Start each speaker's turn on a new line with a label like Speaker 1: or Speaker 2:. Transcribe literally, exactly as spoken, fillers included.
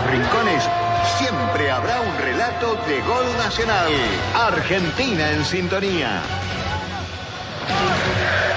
Speaker 1: rincones, siempre habrá un relato de gol nacional. Argentina en sintonía.